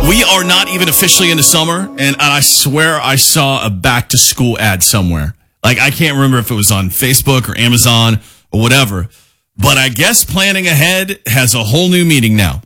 We are not even officially into summer, and I swear I saw a back-to-school ad somewhere. Like, I can't remember if it was on Facebook or Amazon or whatever, but I guess planning ahead has a whole new meaning now.